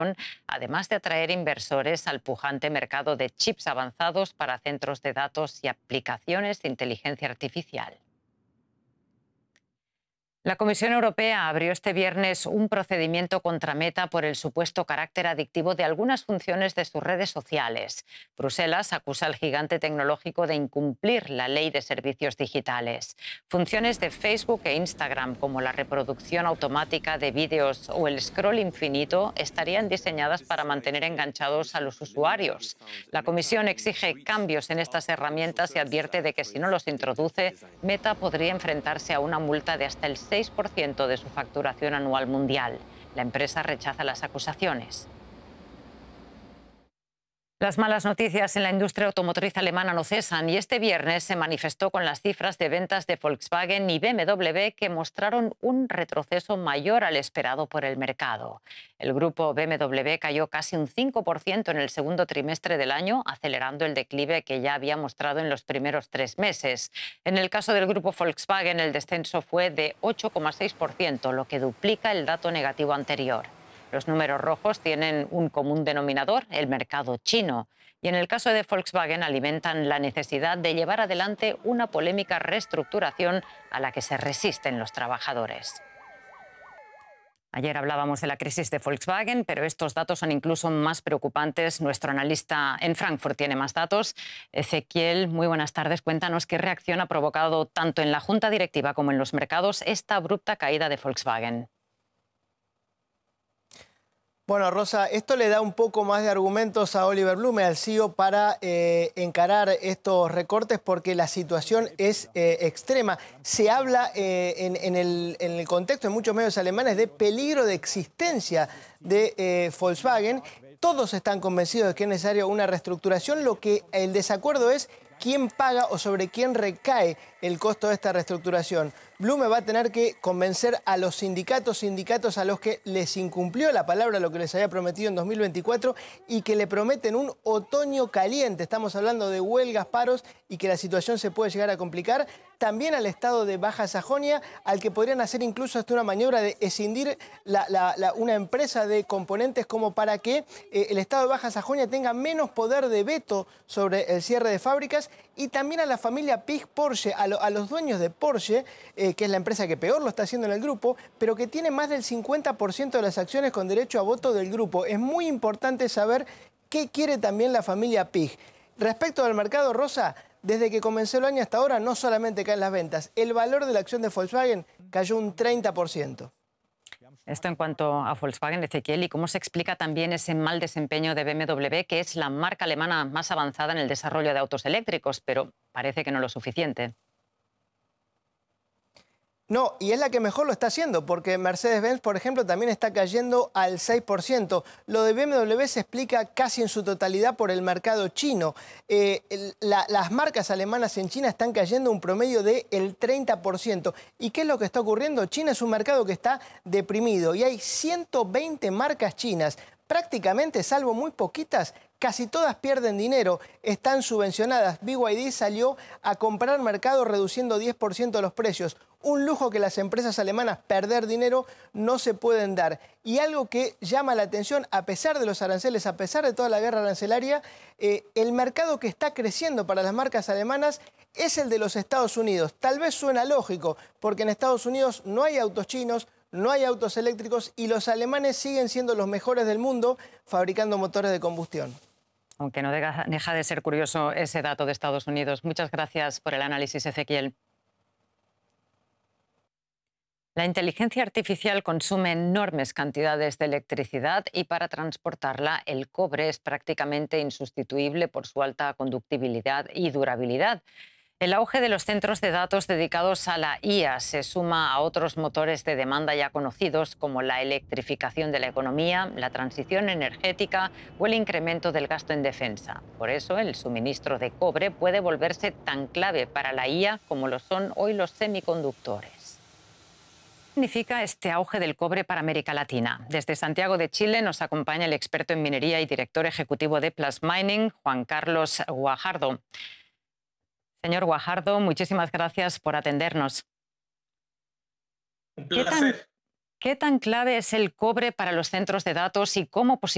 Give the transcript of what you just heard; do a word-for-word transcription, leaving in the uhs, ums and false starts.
además de atraer inversores al pujante mercado de chips avanzados para centros de datos y aplicaciones de inteligencia artificial. La Comisión Europea abrió este viernes un procedimiento contra Meta por el supuesto carácter adictivo de algunas funciones de sus redes sociales. Bruselas acusa al gigante tecnológico de incumplir la ley de servicios digitales. Funciones de Facebook e Instagram, como la reproducción automática de vídeos o el scroll infinito, estarían diseñadas para mantener enganchados a los usuarios. La Comisión exige cambios en estas herramientas y advierte de que si no los introduce, Meta podría enfrentarse a una multa de hasta el seis por ciento de su facturación anual mundial. La empresa rechaza las acusaciones. Las malas noticias en la industria automotriz alemana no cesan y este viernes se manifestó con las cifras de ventas de Volkswagen y B M W que mostraron un retroceso mayor al esperado por el mercado. El grupo B M W cayó casi un cinco por ciento en el segundo trimestre del año, acelerando el declive que ya había mostrado en los primeros tres meses. En el caso del grupo Volkswagen, el descenso fue de ocho coma seis por ciento, lo que duplica el dato negativo anterior. Los números rojos tienen un común denominador, el mercado chino. Y en el caso de Volkswagen alimentan la necesidad de llevar adelante una polémica reestructuración a la que se resisten los trabajadores. Ayer hablábamos de la crisis de Volkswagen, pero estos datos son incluso más preocupantes. Nuestro analista en Frankfurt tiene más datos. Ezequiel, muy buenas tardes. Cuéntanos qué reacción ha provocado tanto en la junta directiva como en los mercados esta abrupta caída de Volkswagen. Bueno, Rosa, esto le da un poco más de argumentos a Oliver Blume, al C E O, para eh, encarar estos recortes porque la situación es eh, extrema. Se habla eh, en, en, el, en el contexto de muchos medios alemanes de peligro de existencia de eh, Volkswagen. Todos están convencidos de que es necesaria una reestructuración. Lo que el desacuerdo es quién paga o sobre quién recae el costo de esta reestructuración. Blume va a tener que convencer a los sindicatos, sindicatos a los que les incumplió la palabra lo que les había prometido en dos mil veinticuatro y que le prometen un otoño caliente. Estamos hablando de huelgas, paros y que la situación se puede llegar a complicar. También al estado de Baja Sajonia, al que podrían hacer incluso hasta una maniobra de escindir la, la, la, una empresa de componentes como para que eh, el estado de Baja Sajonia tenga menos poder de veto sobre el cierre de fábricas. Y también a la familia Pig Porsche, a, lo, a los dueños de Porsche, eh, que es la empresa que peor lo está haciendo en el grupo, pero que tiene más del cincuenta por ciento de las acciones con derecho a voto del grupo. Es muy importante saber qué quiere también la familia Pig. Respecto al mercado, Rosa, desde que comenzó el año hasta ahora no solamente caen las ventas, el valor de la acción de Volkswagen cayó un treinta por ciento. Esto en cuanto a Volkswagen, Ezequiel, ¿y cómo se explica también ese mal desempeño de B M W, que es la marca alemana más avanzada en el desarrollo de autos eléctricos, pero parece que no lo suficiente? No, y es la que mejor lo está haciendo, porque Mercedes-Benz, por ejemplo, también está cayendo al seis por ciento. Lo de B M W se explica casi en su totalidad por el mercado chino. Eh, la, las marcas alemanas en China están cayendo un promedio del treinta por ciento. ¿Y qué es lo que está ocurriendo? China es un mercado que está deprimido y hay ciento veinte marcas chinas. Prácticamente, salvo muy poquitas, casi todas pierden dinero, están subvencionadas. B Y D salió a comprar mercado reduciendo diez por ciento los precios. Un lujo que las empresas alemanas, perder dinero, no se pueden dar. Y algo que llama la atención, a pesar de los aranceles, a pesar de toda la guerra arancelaria, eh, el mercado que está creciendo para las marcas alemanas es el de los Estados Unidos. Tal vez suena lógico, porque en Estados Unidos no hay autos chinos, no hay autos eléctricos y los alemanes siguen siendo los mejores del mundo fabricando motores de combustión. Aunque no deja de ser curioso ese dato de Estados Unidos. Muchas gracias por el análisis, Ezequiel. La inteligencia artificial consume enormes cantidades de electricidad y para transportarla el cobre es prácticamente insustituible por su alta conductibilidad y durabilidad. El auge de los centros de datos dedicados a la I A se suma a otros motores de demanda ya conocidos como la electrificación de la economía, la transición energética o el incremento del gasto en defensa. Por eso el suministro de cobre puede volverse tan clave para la I A como lo son hoy los semiconductores. ¿Qué significa este auge del cobre para América Latina? Desde Santiago de Chile nos acompaña el experto en minería y director ejecutivo de Plus Mining, Juan Carlos Guajardo. Señor Guajardo, muchísimas gracias por atendernos. Un ¿Qué placer. tan, ¿Qué tan clave es el cobre para los centros de datos y cómo posible